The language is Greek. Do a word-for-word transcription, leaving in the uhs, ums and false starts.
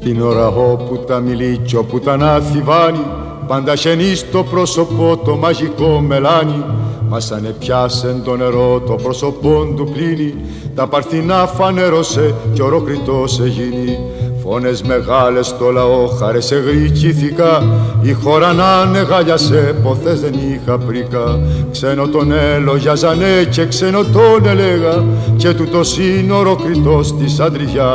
Την ώρα όπου τα μιλεί κι όπου τα να θυβάνει, πάντα χαινεί στο πρόσωπο το μαγικό μελάνι. Μα σαν έπιασεν το νερό το πρόσωπον του πλύνει, τα παρθινά φανέρωσε κι οροκριτός εγίνει. Φωνές μεγάλες στο λαό χαρές εγρικήθηκα, η χώρα να ανεγάλιασε ποθές δεν είχα πρίκα. Ξένο τον έλογιαζανε και ξένο τον έλεγα, και τούτος είναι οροκριτός της Αντριάς.